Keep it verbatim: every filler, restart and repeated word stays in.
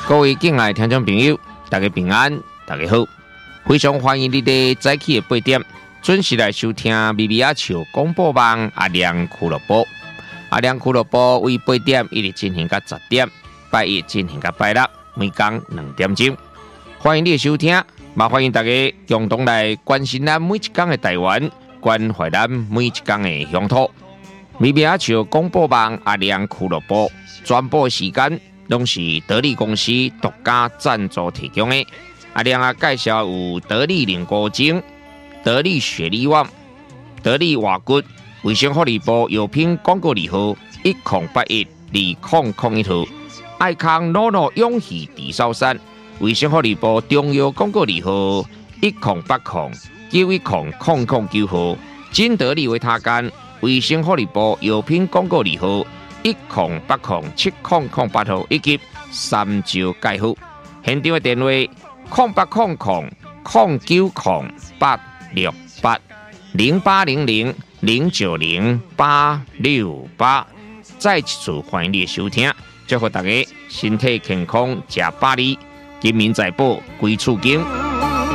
各位敬爱的听众朋友，大家平安，大家好，非常欢迎你哋早起的八点准时来收听咪咪阿笑广播网阿亮俱乐部。阿亮俱乐部为八点一直进行到十点，拜一进行到拜六，每天两点钟。欢迎你的收听，也欢迎大家共同来关心咱每一天的台湾，关怀咱每一天的乡土。咪咪阿笑广播网阿亮俱乐部转播时间。拢是得力公司独家赞助提供的。阿亮啊，介绍有得力凝固精、得力雪力旺、得力瓦骨、卫生福利部药品广告字号一零八一二零零一号，爱康诺诺永续地sau山，卫生福利部中药广告字号一零八零九一零零零九号，金得力维他干，卫生福利部药品广告字号。一零八零七零零八号以及三招介护，现场的电话零八零零零九零八六八零八零零零九零八六八。再次欢迎你的收听，祝福大家身体健康，吃百里，金民财宝归厝经。